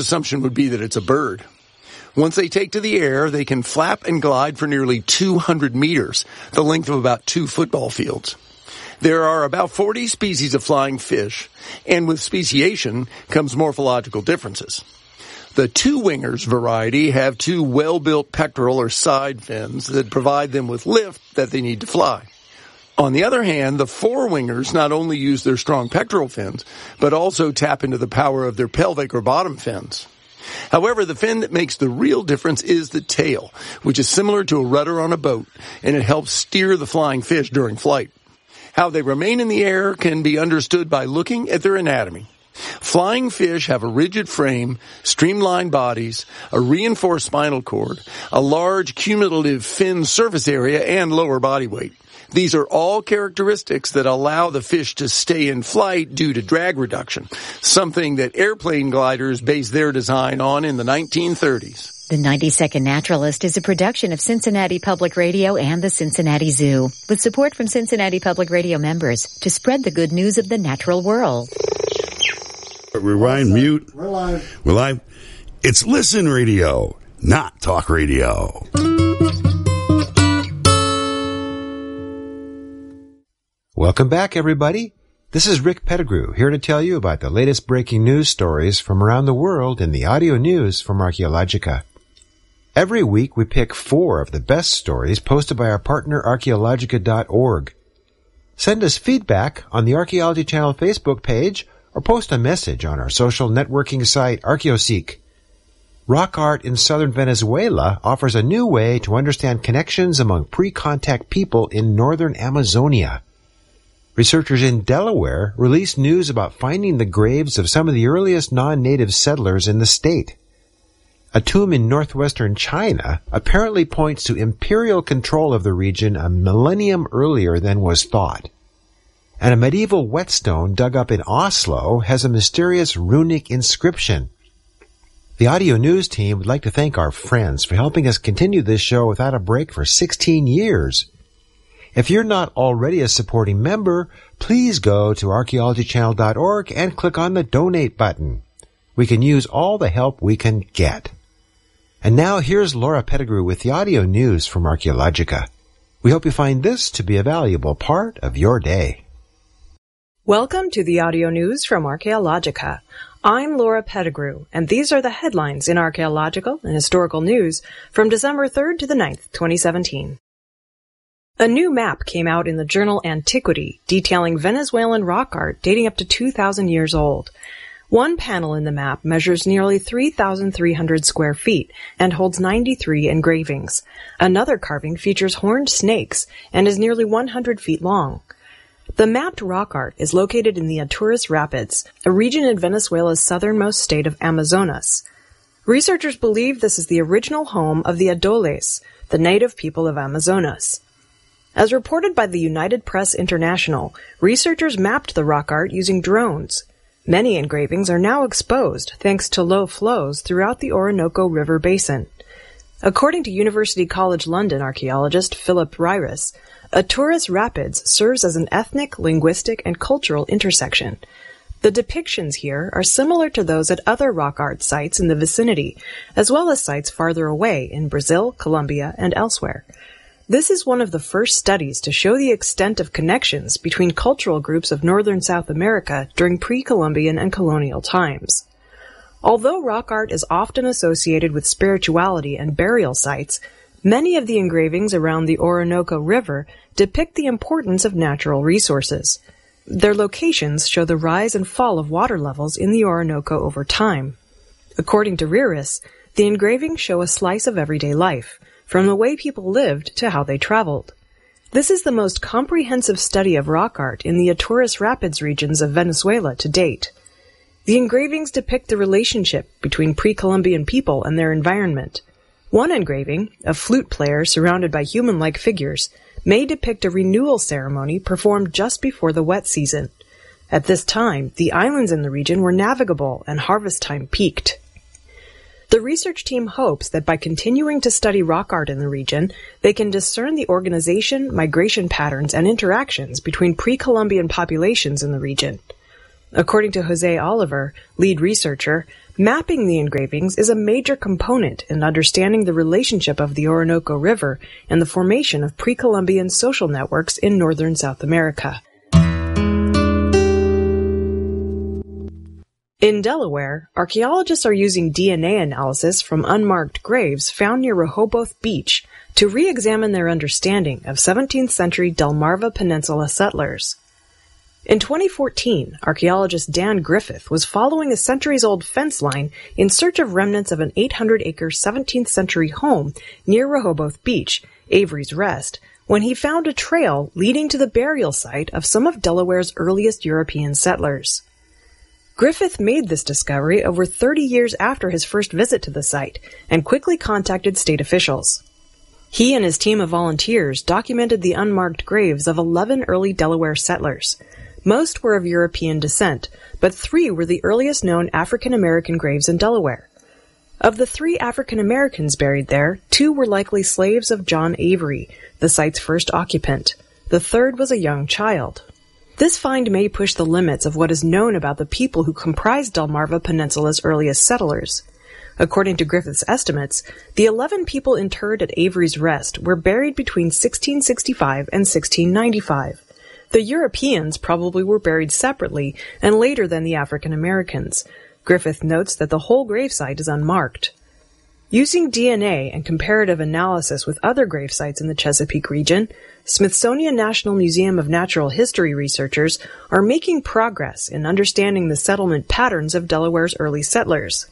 assumption would be that it's a bird. Once they take to the air, they can flap and glide for nearly 200 meters, the length of about 2 football fields. There are about 40 species of flying fish, and with speciation comes morphological differences. The two-wingers variety have 2 well-built pectoral or side fins that provide them with lift that they need to fly. On the other hand, the four-wingers not only use their strong pectoral fins, but also tap into the power of their pelvic or bottom fins. However, the fin that makes the real difference is the tail, which is similar to a rudder on a boat, and it helps steer the flying fish during flight. How they remain in the air can be understood by looking at their anatomy. Flying fish have a rigid frame, streamlined bodies, a reinforced spinal cord, a large cumulative fin surface area, and lower body weight. These are all characteristics that allow the fish to stay in flight due to drag reduction, something that airplane gliders based their design on in the 1930s. The 90-Second Naturalist is a production of Cincinnati Public Radio and the Cincinnati Zoo, with support from Cincinnati Public Radio members to spread the good news of the natural world. Rewind, mute. We're live. We're live. It's Listen Radio, not Talk Radio. Welcome back, everybody. This is Rick Pettigrew, here to tell you about the latest breaking news stories from around the world in the audio news from Archaeologica. Every week, we pick 4 of the best stories posted by our partner, Archaeologica.org. Send us feedback on the Archaeology Channel Facebook page or post a message on our social networking site, ArchaeoSeek. Rock art in southern Venezuela offers a new way to understand connections among pre-contact people in northern Amazonia. Researchers in Delaware released news about finding the graves of some of the earliest non-native settlers in the state. A tomb in northwestern China apparently points to imperial control of the region a millennium earlier than was thought. And a medieval whetstone dug up in Oslo has a mysterious runic inscription. The audio news team would like to thank our friends for helping us continue this show without a break for 16 years. If you're not already a supporting member, please go to archaeologychannel.org and click on the donate button. We can use all the help we can get. And now here's Laura Pettigrew with the audio news from Archaeologica. We hope you find this to be a valuable part of your day. Welcome to the audio news from Archaeologica. I'm Laura Pettigrew, and these are the headlines in archaeological and historical news from December 3rd to the 9th, 2017. A new map came out in the journal Antiquity detailing Venezuelan rock art dating up to 2,000 years old. One panel in the map measures nearly 3,300 square feet and holds 93 engravings. Another carving features horned snakes and is nearly 100 feet long. The mapped rock art is located in the Atures Rapids, a region in Venezuela's southernmost state of Amazonas. Researchers believe this is the original home of the Adoles, the native people of Amazonas. As reported by the United Press International, researchers mapped the rock art using drones. Many engravings are now exposed thanks to low flows throughout the Orinoco River basin. According to University College London archaeologist Philip Ryris, Atures Rapids serves as an ethnic, linguistic, and cultural intersection. The depictions here are similar to those at other rock art sites in the vicinity, as well as sites farther away in Brazil, Colombia, and elsewhere. This is one of the first studies to show the extent of connections between cultural groups of northern South America during pre-Columbian and colonial times. Although rock art is often associated with spirituality and burial sites, many of the engravings around the Orinoco River depict the importance of natural resources. Their locations show the rise and fall of water levels in the Orinoco over time. According to Ryris, the engravings show a slice of everyday life, from the way people lived to how they traveled. This is the most comprehensive study of rock art in the Atures Rapids regions of Venezuela to date. The engravings depict the relationship between pre-Columbian people and their environment. One engraving, a flute player surrounded by human-like figures, may depict a renewal ceremony performed just before the wet season. At this time, the islands in the region were navigable and harvest time peaked. The research team hopes that by continuing to study rock art in the region, they can discern the organization, migration patterns, and interactions between pre-Columbian populations in the region. According to Jose Oliver, lead researcher, Mapping the engravings is a major component in understanding the relationship of the Orinoco River and the formation of pre-Columbian social networks in northern South America. In Delaware, archaeologists are using DNA analysis from unmarked graves found near Rehoboth Beach to re-examine their understanding of 17th century Delmarva Peninsula settlers. In 2014, archaeologist Dan Griffith was following a centuries-old fence line in search of remnants of an 800-acre 17th century home near Rehoboth Beach, Avery's Rest, when he found a trail leading to the burial site of some of Delaware's earliest European settlers. Griffith made this discovery over 30 years after his first visit to the site and quickly contacted state officials. He and his team of volunteers documented the unmarked graves of 11 early Delaware settlers. Most were of European descent, but 3 were the earliest known African American graves in Delaware. Of the 3 African Americans buried there, 2 were likely slaves of John Avery, the site's first occupant. The 3rd was a young child. This find may push the limits of what is known about the people who comprised Delmarva Peninsula's earliest settlers. According to Griffith's estimates, the 11 people interred at Avery's Rest were buried between 1665 and 1695. The Europeans probably were buried separately and later than the African Americans. Griffith notes that the whole gravesite is unmarked. Using DNA and comparative analysis with other grave sites in the Chesapeake region, Smithsonian National Museum of Natural History researchers are making progress in understanding the settlement patterns of Delaware's early settlers.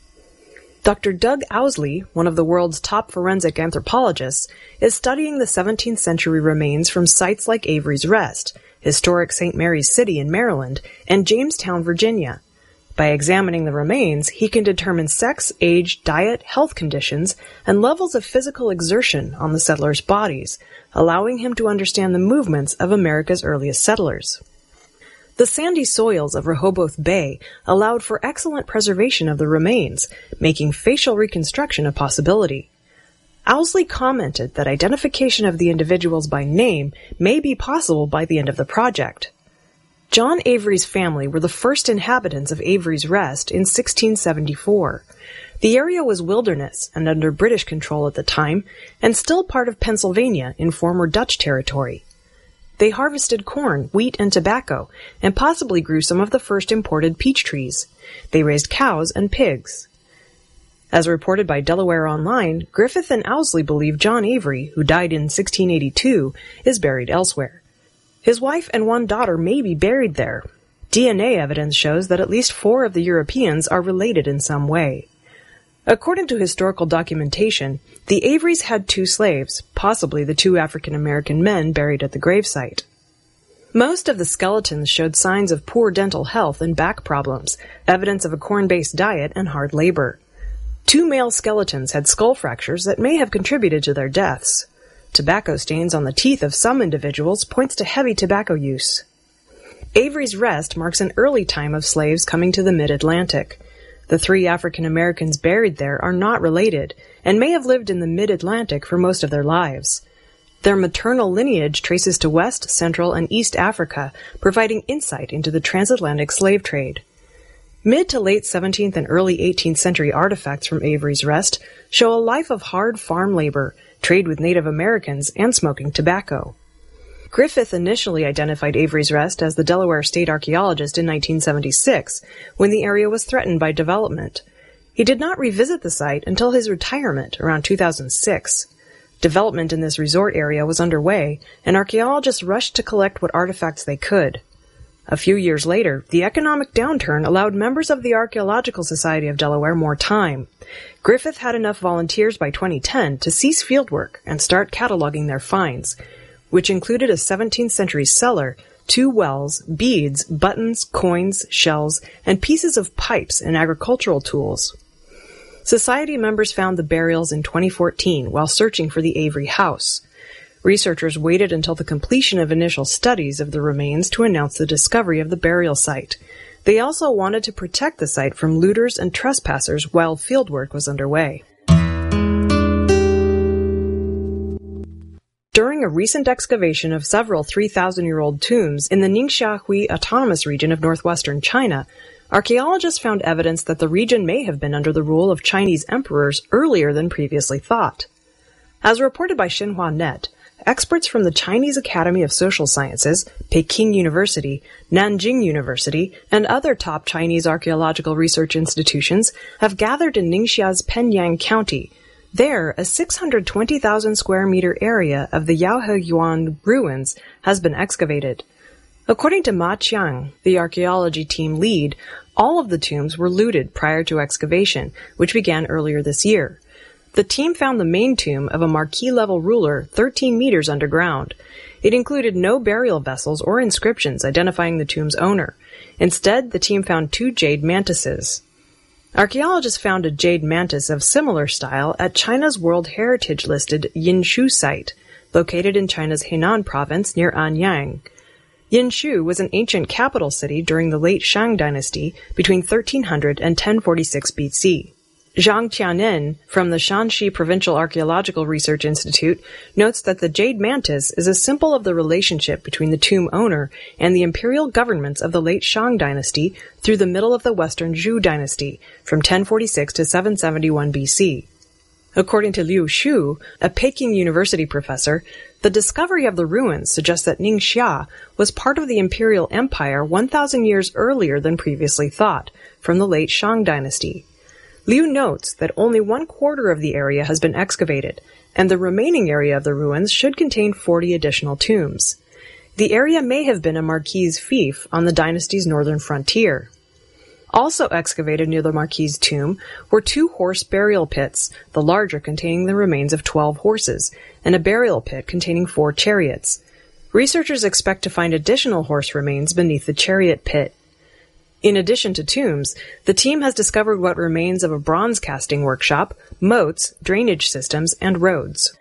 Dr. Doug Owsley, one of the world's top forensic anthropologists, is studying the 17th century remains from sites like Avery's Rest, historic St. Mary's City in Maryland, and Jamestown, Virginia. By examining the remains, he can determine sex, age, diet, health conditions, and levels of physical exertion on the settlers' bodies, allowing him to understand the movements of America's earliest settlers. The sandy soils of Rehoboth Bay allowed for excellent preservation of the remains, making facial reconstruction a possibility. Owsley commented that identification of the individuals by name may be possible by the end of the project. John Avery's family were the first inhabitants of Avery's Rest in 1674. The area was wilderness and under British control at the time, and still part of Pennsylvania in former Dutch territory. They harvested corn, wheat, and tobacco, and possibly grew some of the first imported peach trees. They raised cows and pigs. As reported by Delaware Online, Griffith and Owsley believe John Avery, who died in 1682, is buried elsewhere. His wife and 1 daughter may be buried there. DNA evidence shows that at least 4 of the Europeans are related in some way. According to historical documentation, the Averys had 2 slaves, possibly the 2 African American men buried at the gravesite. Most of the skeletons showed signs of poor dental health and back problems, evidence of a corn-based diet and hard labor. 2 male skeletons had skull fractures that may have contributed to their deaths. Tobacco stains on the teeth of some individuals points to heavy tobacco use. Avery's Rest marks an early time of slaves coming to the mid-Atlantic. The 3 African Americans buried there are not related, and may have lived in the mid-Atlantic for most of their lives. Their maternal lineage traces to West, Central, and East Africa, providing insight into the transatlantic slave trade. Mid to late 17th and early 18th century artifacts from Avery's Rest show a life of hard farm labor, trade with Native Americans, and smoking tobacco. Griffith initially identified Avery's Rest as the Delaware State Archaeologist in 1976, when the area was threatened by development. He did not revisit the site until his retirement around 2006. Development in this resort area was underway, and archaeologists rushed to collect what artifacts they could. A few years later, the economic downturn allowed members of the Archaeological Society of Delaware more time. Griffith had enough volunteers by 2010 to cease fieldwork and start cataloging their finds, which included a 17th century cellar, 2 wells, beads, buttons, coins, shells, and pieces of pipes and agricultural tools. Society members found the burials in 2014 while searching for the Avery house. Researchers waited until the completion of initial studies of the remains to announce the discovery of the burial site. They also wanted to protect the site from looters and trespassers while fieldwork was underway. During a recent excavation of several 3,000-year-old tombs in the Ningxia Hui Autonomous Region of northwestern China, Archaeologists found evidence that the region may have been under the rule of Chinese emperors earlier than previously thought. As reported by Xinhua Net, experts from the Chinese Academy of Social Sciences, Peking University, Nanjing University, and other top Chinese archaeological research institutions have gathered in Ningxia's Penyang County. There, a 620,000 square meter area of the Yaoheyuan ruins has been excavated. According to Ma Qiang, the archaeology team lead, all of the tombs were looted prior to excavation, which began earlier this year. The team found the main tomb of a marquis-level ruler 13 meters underground. It included no burial vessels or inscriptions identifying the tomb's owner. Instead, the team found 2 jade mantises. Archaeologists found a jade mantis of similar style at China's World Heritage-listed Yinshu site, located in China's Henan province near Anyang. Yinshu was an ancient capital city during the late Shang dynasty between 1300 and 1046 BC. Zhang Qianen from the Shanxi Provincial Archaeological Research Institute notes that the jade mantis is a symbol of the relationship between the tomb owner and the imperial governments of the late Shang dynasty through the middle of the Western Zhou dynasty from 1046 to 771 BC. According to Liu Xu, a Peking University professor, the discovery of the ruins suggests that Ningxia was part of the imperial empire 1,000 years earlier than previously thought, from the late Shang dynasty. Liu notes that only 1/4 of the area has been excavated, and the remaining area of the ruins should contain 40 additional tombs. The area may have been a marquis' fief on the dynasty's northern frontier. Also excavated near the marquis' tomb were 2 horse burial pits, the larger containing the remains of 12 horses, and a burial pit containing 4 chariots. Researchers expect to find additional horse remains beneath the chariot pit. In addition to tombs, the team has discovered what remains of a bronze casting workshop, moats, drainage systems, and roads.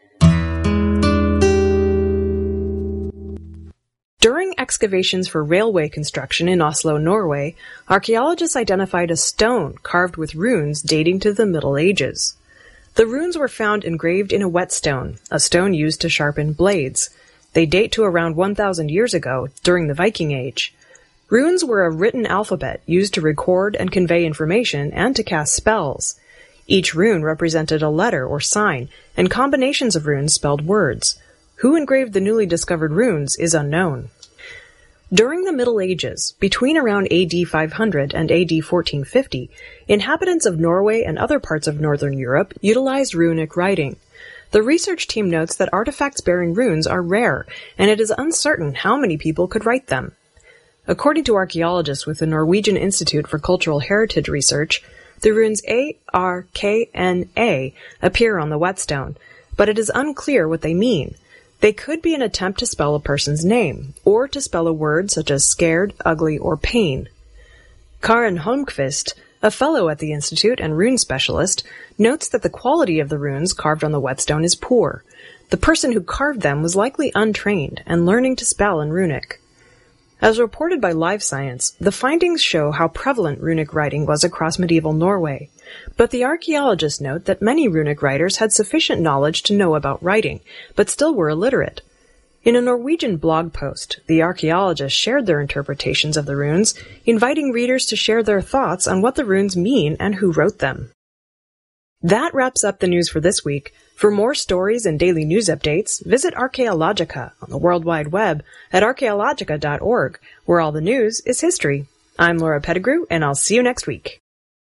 During excavations for railway construction in Oslo, Norway, archaeologists identified a stone carved with runes dating to the Middle Ages. The runes were found engraved in a whetstone, a stone used to sharpen blades. They date to around 1,000 years ago, during the Viking Age. Runes were a written alphabet used to record and convey information and to cast spells. Each rune represented a letter or sign, and combinations of runes spelled words. Who engraved the newly discovered runes is unknown. During the Middle Ages, between around AD 500 and AD 1450, inhabitants of Norway and other parts of northern Europe utilized runic writing. The research team notes that artifacts bearing runes are rare, and it is uncertain how many people could write them. According to archaeologists with the Norwegian Institute for Cultural Heritage Research, the runes A-R-K-N-A appear on the whetstone, but it is unclear what they mean. They could be an attempt to spell a person's name, or to spell a word such as scared, ugly, or pain. Karen Holmqvist, a fellow at the Institute and rune specialist, notes that the quality of the runes carved on the whetstone is poor. The person who carved them was likely untrained and learning to spell in runic. As reported by Live Science, the findings show how prevalent runic writing was across medieval Norway. But the archaeologists note that many runic writers had sufficient knowledge to know about writing, but still were illiterate. In a Norwegian blog post, the archaeologists shared their interpretations of the runes, inviting readers to share their thoughts on what the runes mean and who wrote them. That wraps up the news for this week. For more stories and daily news updates, visit Archaeologica on the World Wide Web at archaeologica.org, where all the news is history. I'm Laura Pettigrew, and I'll see you next week.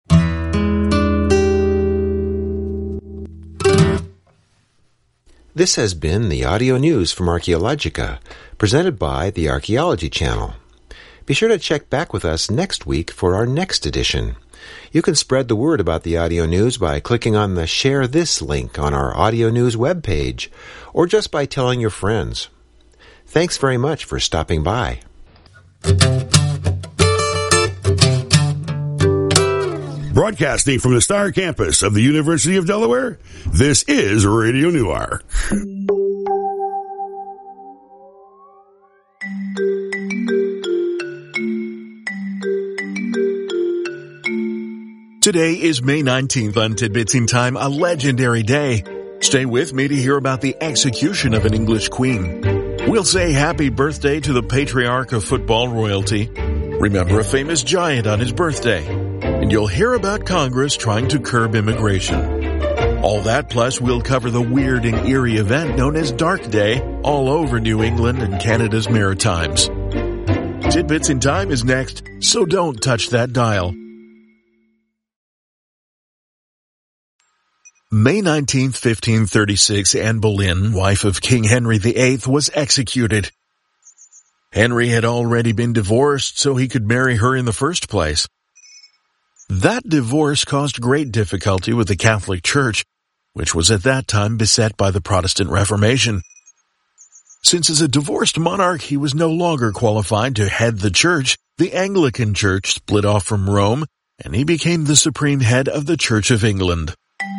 This has been the audio news from Archaeologica, presented by the Archaeology Channel. Be sure to check back with us next week for our next edition. You can spread the word about the audio news by clicking on the Share This link on our audio news webpage, or just by telling your friends. Thanks very much for stopping by. Broadcasting from the Star Campus of the University of Delaware, this is Radio Newark. Today is May 19th on Tidbits in Time, a legendary day. Stay with me to hear about the execution of an English queen. We'll say happy birthday to the patriarch of football royalty. remember a famous giant on his birthday, and you'll hear about Congress trying to curb immigration. All that plus we'll cover the weird and eerie event known as Dark Day all over New England and Canada's Maritimes. Tidbits in Time is next, so don't touch that dial. May 19th, 1536, Anne Boleyn, wife of King Henry VIII, was executed. Henry had already been divorced, so he could marry her in the first place. That divorce caused great difficulty with the Catholic Church, which was at that time beset by the Protestant Reformation. Since as a divorced monarch he was no longer qualified to head the church, the Anglican Church split off from Rome, and he became the supreme head of the Church of England.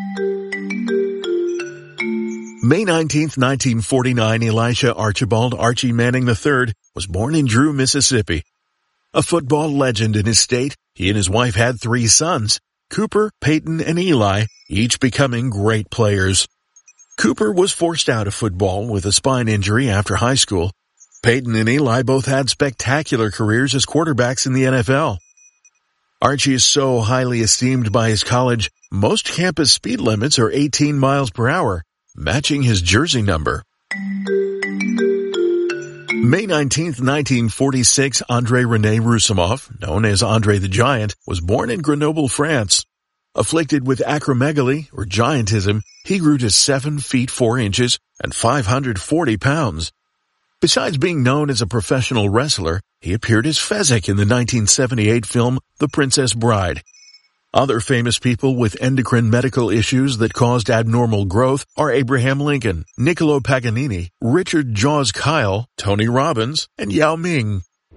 May 19th, 1949, Elisha Archibald Archie Manning III was born in Drew, Mississippi. A football legend in his state, he and his wife had 3 sons, Cooper, Peyton, and Eli, each becoming great players. Cooper was forced out of football with a spine injury after high school. Peyton and Eli both had spectacular careers as quarterbacks in the NFL. Archie is so highly esteemed by his college, most campus speed limits are 18 miles per hour, matching his jersey number. May 19th, 1946, André René Roussimoff, known as André the Giant, was born in Grenoble, France. Afflicted with acromegaly, or giantism, he grew to 7 feet 4 inches and 540 pounds. Besides being known as a professional wrestler, he appeared as Fezzik in the 1978 film The Princess Bride. Other famous people with endocrine medical issues that caused abnormal growth are Abraham Lincoln, Niccolo Paganini, Richard Jaws Kyle, Tony Robbins, and Yao Ming.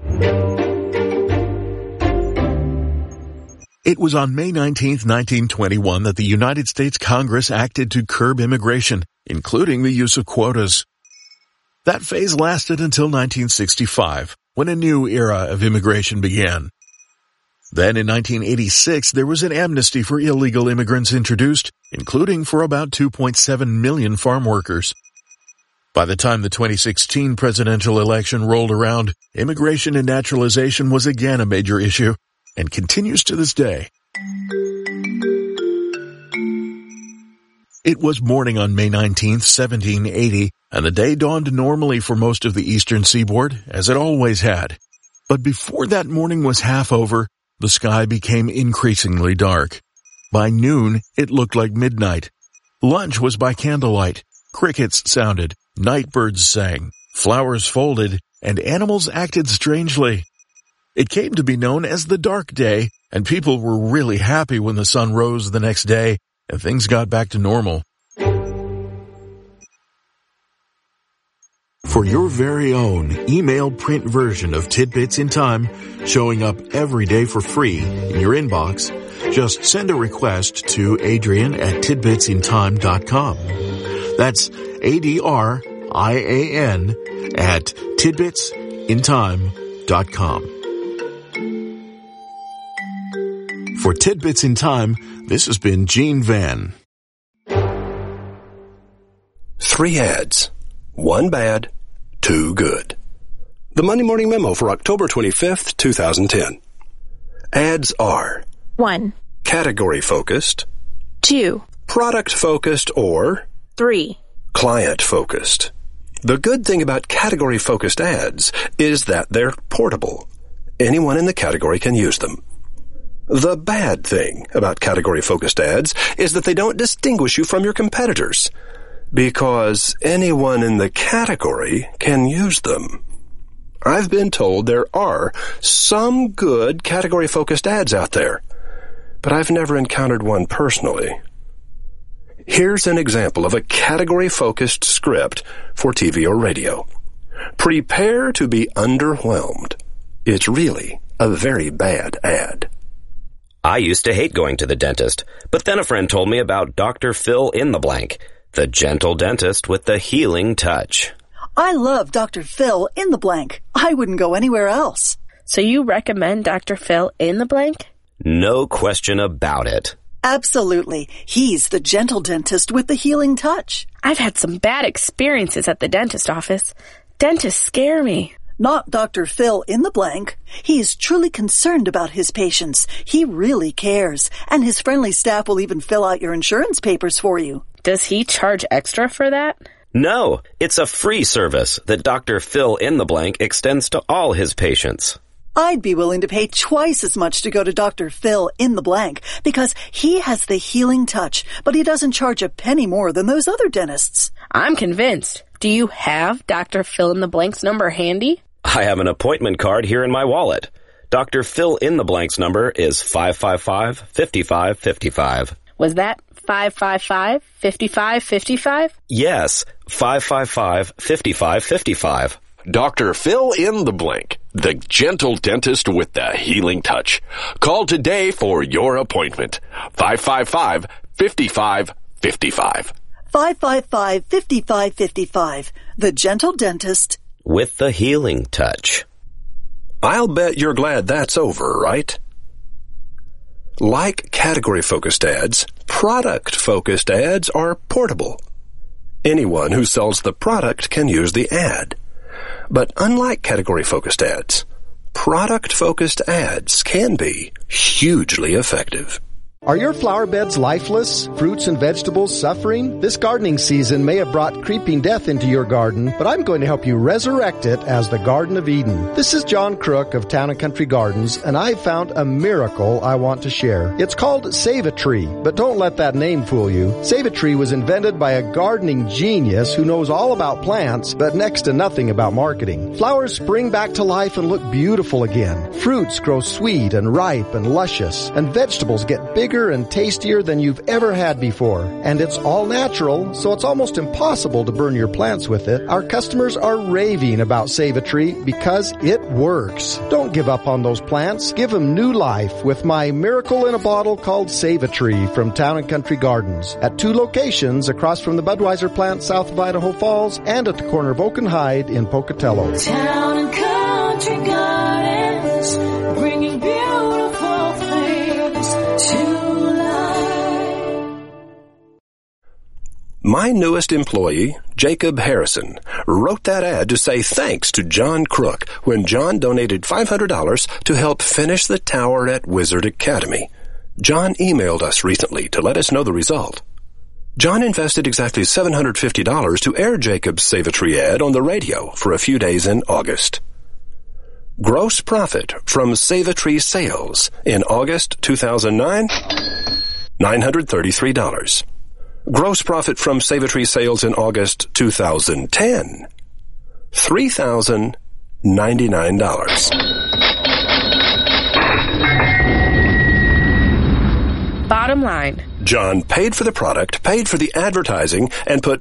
It was on May 19, 1921 that the United States Congress acted to curb immigration, including the use of quotas. That phase lasted until 1965, when a new era of immigration began. Then in 1986, there was an amnesty for illegal immigrants introduced, including for about 2.7 million farm workers. By the time the 2016 presidential election rolled around, immigration and naturalization was again a major issue, and continues to this day. It was morning on May 19th, 1780, and the day dawned normally for most of the eastern seaboard, as it always had. But before that morning was half over, the sky became increasingly dark. By noon, it looked like midnight. Lunch was by candlelight. Crickets sounded, night birds sang, flowers folded, and animals acted strangely. It came to be known as the Dark Day, and people were really happy when the sun rose the next day and things got back to normal. For your very own email print version of Tidbits in Time, showing up every day for free in your inbox, just send a request to Adrian@tidbitsintime.com. That's ADRIAN at tidbitsintime.com. For Tidbits in Time, this has been Gene Van. 3 ads. 1 bad, 2 good. The Monday Morning Memo for October 25th, 2010. Ads are 1. Category-focused, 2. product-focused, or 3. client-focused. The good thing about category-focused ads is that they're portable. Anyone in the category can use them. The bad thing about category-focused ads is that they don't distinguish you from your competitors, because anyone in the category can use them. I've been told there are some good category-focused ads out there, but I've never encountered one personally. Here's an example of a category-focused script for TV or radio. Prepare to be underwhelmed. It's really a very bad ad. I used to hate going to the dentist, but then a friend told me about Dr. Phil in the blank, the gentle dentist with the healing touch. I love Dr. Phil in the blank. I wouldn't go anywhere else. So you recommend Dr. Phil in the blank? No question about it. Absolutely. He's the gentle dentist with the healing touch. I've had some bad experiences at the dentist office. Dentists scare me. Not Dr. Phil in the blank. He's truly concerned about his patients. He really cares. And his friendly staff will even fill out your insurance papers for you. Does he charge extra for that? No, it's a free service that Dr. Phil in the blank extends to all his patients. I'd be willing to pay twice as much to go to Dr. Phil in the blank because he has the healing touch, but he doesn't charge a penny more than those other dentists. I'm convinced. Do you have Dr. Phil in the blank's number handy? I have an appointment card here in my wallet. Dr. Phil in the blank's number is 555-5555. Was that 555-5555? Yes, 555-5555. Dr. Phil in the blank, the gentle dentist with the healing touch. Call today for your appointment. 555-5555. 555-5555. The gentle dentist with the healing touch. I'll bet you're glad that's over, right? Like category-focused ads, product-focused ads are portable. Anyone who sells the product can use the ad. But unlike category-focused ads, product-focused ads can be hugely effective. Are your flower beds lifeless? Fruits and vegetables suffering? This gardening season may have brought creeping death into your garden, but I'm going to help you resurrect it as the Garden of Eden. This is John Crook of Town & Country Gardens, and I've found a miracle I want to share. It's called Save a Tree, but don't let that name fool you. Save a Tree was invented by a gardening genius who knows all about plants, but next to nothing about marketing. Flowers spring back to life and look beautiful again. Fruits grow sweet and ripe and luscious, and vegetables get bigger and tastier than you've ever had before. And it's all natural, so it's almost impossible to burn your plants with it. Our customers are raving about Save a Tree because it works. Don't give up on those plants. Give them new life with my miracle in a bottle called Save a Tree from Town & Country Gardens at 2 locations across from the Budweiser plant south of Idaho Falls and at the corner of Oak and Hyde in Pocatello. Town & Country Gardens, bringing beautiful things to life. My newest employee, Jacob Harrison, wrote that ad to say thanks to John Crook when John donated $500 to help finish the tower at Wizard Academy. John emailed us recently to let us know the result. John invested exactly $750 to air Jacob's Save a Tree ad on the radio for a few days in August. Gross profit from Save a Tree sales in August 2009, $933. Gross profit from Save a Tree sales in August 2010, $3,099. Bottom line. John paid for the product, paid for the advertising, and put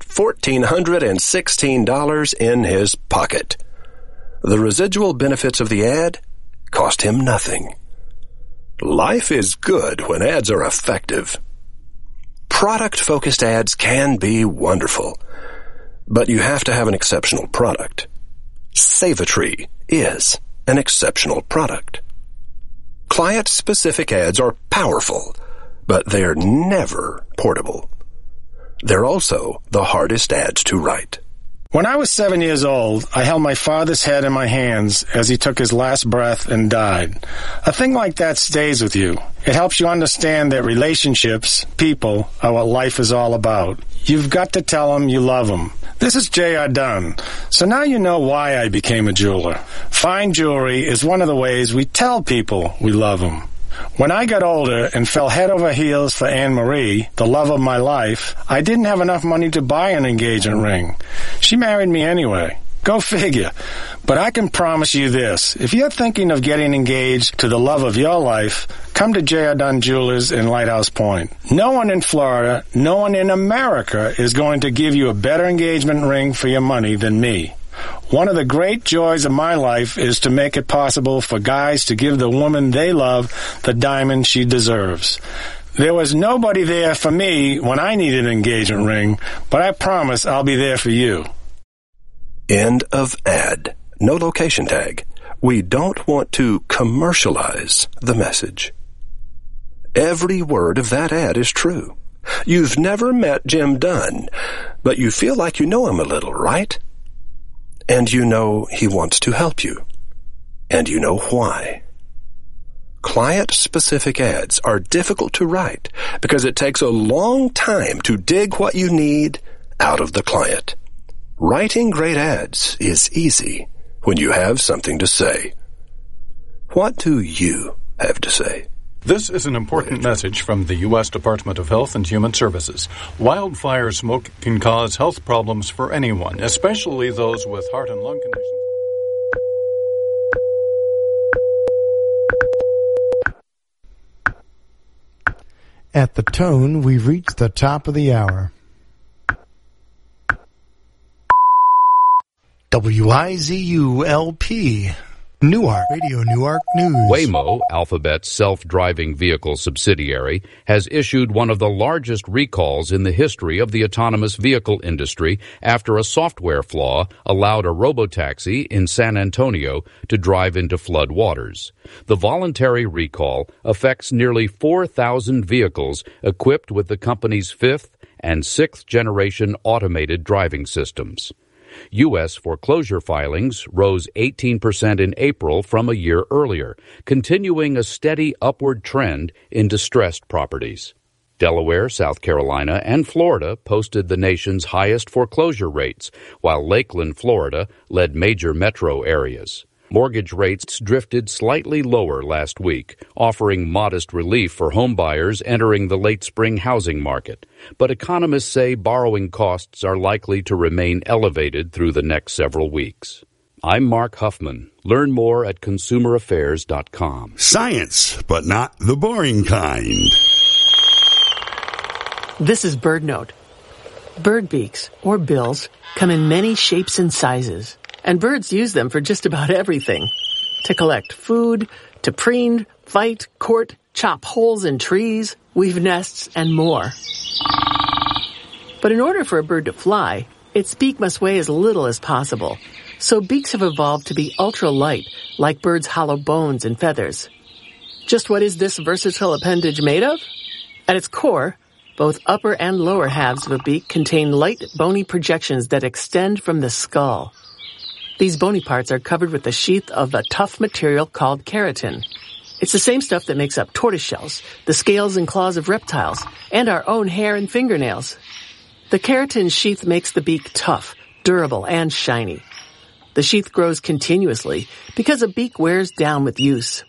$1,416 in his pocket. The residual benefits of the ad cost him nothing. Life is good when ads are effective. Product-focused ads can be wonderful, but you have to have an exceptional product. Save a Tree is an exceptional product. Client-specific ads are powerful, but they are never portable. They're also the hardest ads to write. When I was 7 years old, I held my father's head in my hands as he took his last breath and died. A thing like that stays with you. It helps you understand that relationships, people, are what life is all about. You've got to tell them you love them. This is J.R. Dunn. So now you know why I became a jeweler. Fine jewelry is one of the ways we tell people we love them. When I got older and fell head over heels for Anne-Marie, the love of my life, I didn't have enough money to buy an engagement ring. She married me anyway. Go figure. But I can promise you this. If you're thinking of getting engaged to the love of your life, come to J.R. Dunn Jewelers in Lighthouse Point. No one in Florida, no one in America is going to give you a better engagement ring for your money than me. One of the great joys of my life is to make it possible for guys to give the woman they love the diamond she deserves. There was nobody there for me when I needed an engagement ring, but I promise I'll be there for you. End of ad. No location tag. We don't want to commercialize the message. Every word of that ad is true. You've never met Jim Dunn, but you feel like you know him a little, right? And you know he wants to help you. And you know why. Client-specific ads are difficult to write because it takes a long time to dig what you need out of the client. Writing great ads is easy when you have something to say. What do you have to say? This is an important message from the U.S. Department of Health and Human Services. Wildfire smoke can cause health problems for anyone, especially those with heart and lung conditions. At the tone, we've reached the top of the hour. WIZU-LP, Newark, Radio Newark News. Waymo, Alphabet's self-driving vehicle subsidiary, has issued one of the largest recalls in the history of the autonomous vehicle industry after a software flaw allowed a robotaxi in San Antonio to drive into flood waters. The voluntary recall affects nearly 4,000 vehicles equipped with the company's fifth and sixth generation automated driving systems. U.S. foreclosure filings rose 18% in April from a year earlier, continuing a steady upward trend in distressed properties. Delaware, South Carolina, and Florida posted the nation's highest foreclosure rates, while Lakeland, Florida, led major metro areas. Mortgage rates drifted slightly lower last week, offering modest relief for homebuyers entering the late spring housing market. But economists say borrowing costs are likely to remain elevated through the next several weeks. I'm Mark Huffman. Learn more at consumeraffairs.com. Science, but not the boring kind. This is BirdNote. Bird beaks, or bills, come in many shapes and sizes. And birds use them for just about everything. To collect food, to preen, fight, court, chop holes in trees, weave nests, and more. But in order for a bird to fly, its beak must weigh as little as possible. So beaks have evolved to be ultra-light, like birds' hollow bones and feathers. Just what is this versatile appendage made of? At its core, both upper and lower halves of a beak contain light, bony projections that extend from the skull. These bony parts are covered with a sheath of a tough material called keratin. It's the same stuff that makes up tortoiseshells, the scales and claws of reptiles, and our own hair and fingernails. The keratin sheath makes the beak tough, durable, and shiny. The sheath grows continuously because a beak wears down with use.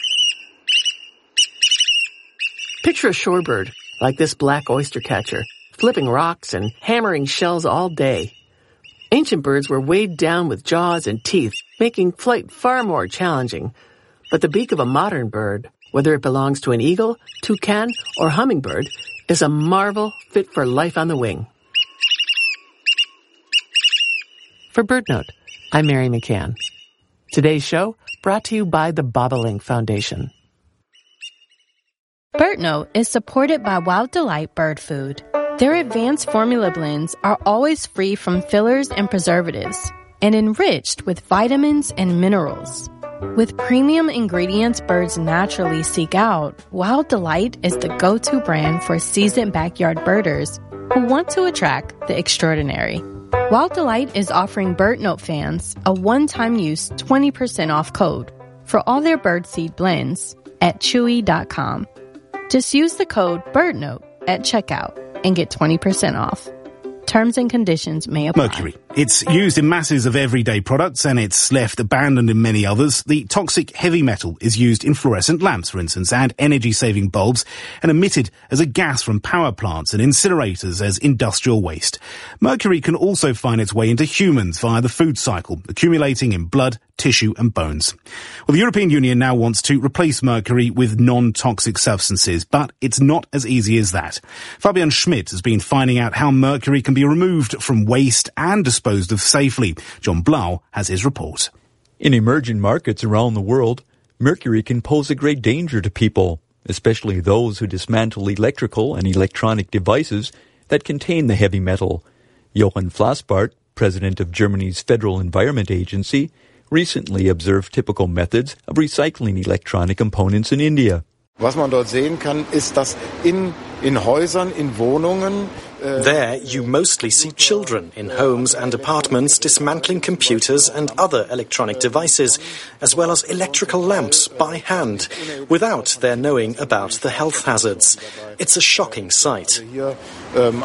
Picture a shorebird, like this black oyster catcher, flipping rocks and hammering shells all day. Ancient birds were weighed down with jaws and teeth, making flight far more challenging. But the beak of a modern bird, whether it belongs to an eagle, toucan, or hummingbird, is a marvel fit for life on the wing. For BirdNote, I'm Mary McCann. Today's show brought to you by the Bobolink Foundation. BirdNote is supported by Wild Delight Bird Food. Their advanced formula blends are always free from fillers and preservatives and enriched with vitamins and minerals. With premium ingredients birds naturally seek out, Wild Delight is the go-to brand for seasoned backyard birders who want to attract the extraordinary. Wild Delight is offering BirdNote fans a one-time use 20% off code for all their birdseed blends at chewy.com. Just use the code BirdNote at checkout and get 20% off. Terms and conditions may apply. Mercury. It's used in masses of everyday products and it's left abandoned in many others. The toxic heavy metal is used in fluorescent lamps, for instance, and energy-saving bulbs, and emitted as a gas from power plants and incinerators as industrial waste. Mercury can also find its way into humans via the food cycle, accumulating in blood, tissue and bones. Well, the European Union now wants to replace mercury with non-toxic substances, but it's not as easy as that. Fabian Schmidt has been finding out how mercury can be removed from waste and disposed of safely. John Blau has his report. In emerging markets around the world, mercury can pose a great danger to people, especially those who dismantle electrical and electronic devices that contain the heavy metal. Johann Flassbart, president of Germany's Federal Environment Agency, recently observed typical methods of recycling electronic components in India. Was man dort sehen kann, ist, dass in Häusern, in Wohnungen. There, you mostly see children in homes and apartments dismantling computers and other electronic devices, as well as electrical lamps by hand, without their knowing about the health hazards. It's a shocking sight.